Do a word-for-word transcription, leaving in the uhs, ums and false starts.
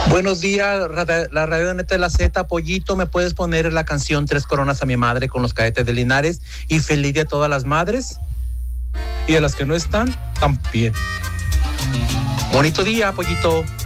Buenos días, la Radio Neta de la Z, Pollito, ¿me puedes poner la canción Tres Coronas a mi madre con los Cadetes de Linares? Y feliz día a todas las madres. Y a las que no están, también. Bonito día, Pollito.